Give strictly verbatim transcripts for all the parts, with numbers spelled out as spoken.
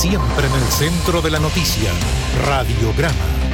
Siempre en el centro de la noticia. Radiograma.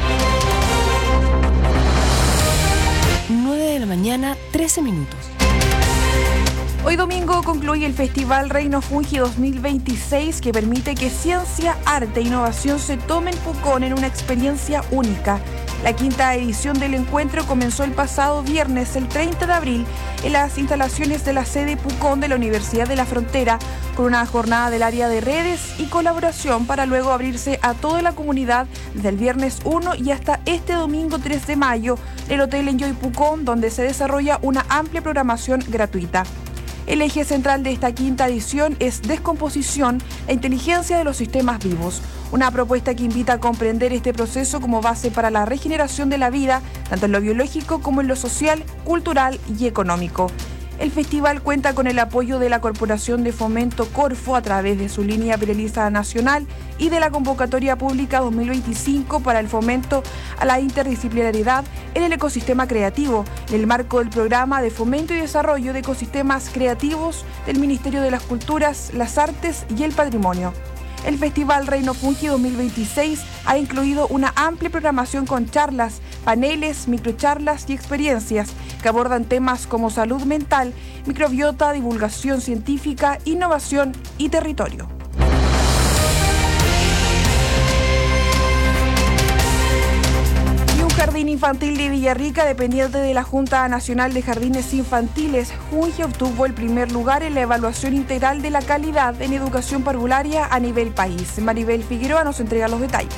nueve de la mañana, trece minutos. Hoy domingo concluye el Festival Reino Fungi dos mil veintiséis, que permite que ciencia, arte e innovación se tomen Pucón en una experiencia única. La quinta edición del encuentro comenzó el pasado viernes, el treinta de abril, en las instalaciones de la sede Pucón de la Universidad de la Frontera, con una jornada del área de redes y colaboración para luego abrirse a toda la comunidad desde el viernes uno y hasta este domingo tres de mayo en el Hotel Enjoy Pucón, donde se desarrolla una amplia programación gratuita. El eje central de esta quinta edición es descomposición e inteligencia de los sistemas vivos, una propuesta que invita a comprender este proceso como base para la regeneración de la vida, tanto en lo biológico como en lo social, cultural y económico. El festival cuenta con el apoyo de la Corporación de Fomento Corfo a través de su línea Pirelista Nacional y de la Convocatoria Pública dos mil veinticinco para el fomento a la interdisciplinaridad en el ecosistema creativo, en el marco del Programa de Fomento y Desarrollo de Ecosistemas Creativos del Ministerio de las Culturas, las Artes y el Patrimonio. El Festival Reino Fungi dos mil veintiséis ha incluido una amplia programación con charlas, paneles, microcharlas y experiencias que abordan temas como salud mental, microbiota, divulgación científica, innovación y territorio. Jardín Infantil de Villarrica, dependiente de la Junta Nacional de Jardines Infantiles, Junji obtuvo el primer lugar en la evaluación integral de la calidad en educación parvularia a nivel país. Maribel Figueroa nos entrega los detalles.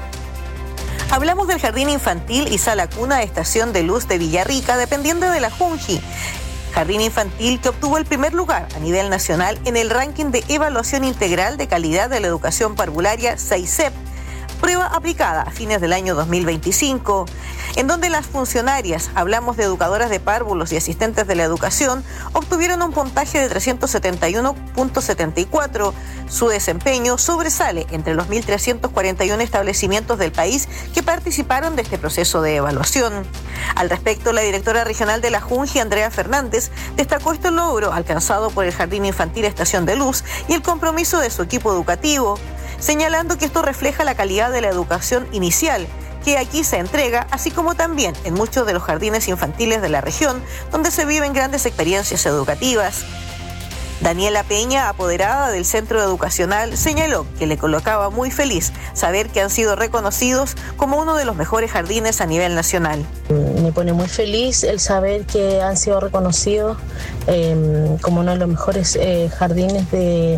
Hablamos del Jardín Infantil y Sala Cuna Estación de Luz de Villarrica, dependiente de la Junji. Jardín Infantil que obtuvo el primer lugar a nivel nacional en el ranking de evaluación integral de calidad de la educación parvularia seis E P, prueba aplicada a fines del año dos mil veinticinco, en donde las funcionarias, hablamos de educadoras de párvulos y asistentes de la educación, obtuvieron un puntaje de trescientos setenta y uno punto setenta y cuatro. Su desempeño sobresale entre los mil trescientos cuarenta y uno establecimientos del país que participaron de este proceso de evaluación. Al respecto, la directora regional de la Junji, Andrea Fernández, destacó este logro alcanzado por el Jardín Infantil Estación de Luz y el compromiso de su equipo educativo, señalando que esto refleja la calidad de la educación inicial que aquí se entrega, así como también en muchos de los jardines infantiles de la región, donde se viven grandes experiencias educativas. Daniela Peña, apoderada del centro educacional, señaló que le colocaba muy feliz saber que han sido reconocidos como uno de los mejores jardines a nivel nacional. Me pone muy feliz el saber que han sido reconocidos eh, como uno de los mejores eh, jardines de...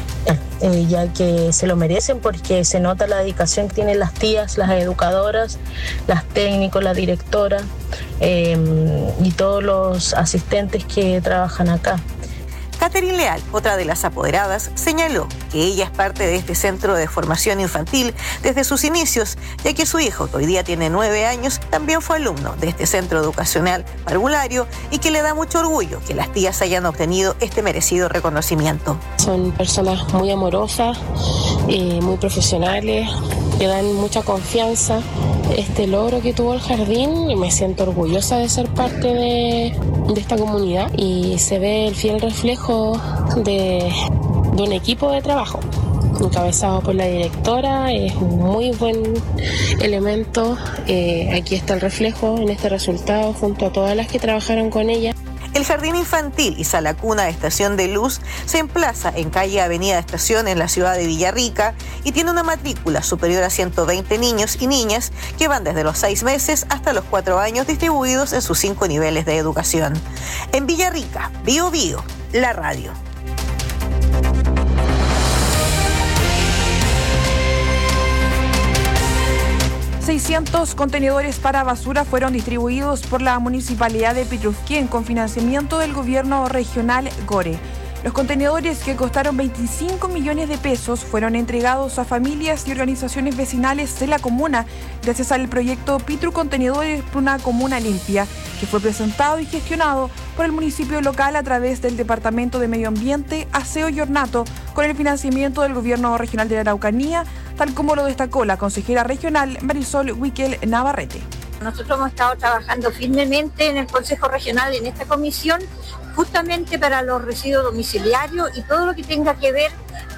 Eh, ya que se lo merecen, porque se nota la dedicación que tienen las tías, las educadoras, las técnicos, la directora eh, y todos los asistentes que trabajan acá. Catherine Leal, otra de las apoderadas, señaló que ella es parte de este centro de formación infantil desde sus inicios, ya que su hijo, que hoy día tiene nueve años, también fue alumno de este centro educacional parvulario y que le da mucho orgullo que las tías hayan obtenido este merecido reconocimiento. Son personas muy amorosas, eh, muy profesionales, que dan mucha confianza. Este logro que tuvo el jardín, me siento orgullosa de ser parte de, de esta comunidad y se ve el fiel reflejo de, de un equipo de trabajo encabezado por la directora. Es un muy buen elemento. Eh, aquí está el reflejo en este resultado junto a todas las que trabajaron con ella. El Jardín Infantil y Sala Cuna Estación de Luz se emplaza en calle Avenida Estación en la ciudad de Villarrica y tiene una matrícula superior a ciento veinte niños y niñas que van desde los seis meses hasta los cuatro años, distribuidos en sus cinco niveles de educación. En Villarrica, Bio Bio, la radio. seiscientos contenedores para basura fueron distribuidos por la Municipalidad de Pitrufquén con financiamiento del Gobierno Regional Gore. Los contenedores, que costaron veinticinco millones de pesos, fueron entregados a familias y organizaciones vecinales de la comuna gracias al proyecto Pitru Contenedores por una Comuna Limpia, que fue presentado y gestionado por el municipio local a través del Departamento de Medio Ambiente, Aseo y Ornato, con el financiamiento del Gobierno Regional de la Araucanía, tal como lo destacó la consejera regional Marisol Huiquel Navarrete. Nosotros hemos estado trabajando firmemente en el Consejo Regional, en esta comisión, justamente para los residuos domiciliarios y todo lo que tenga que ver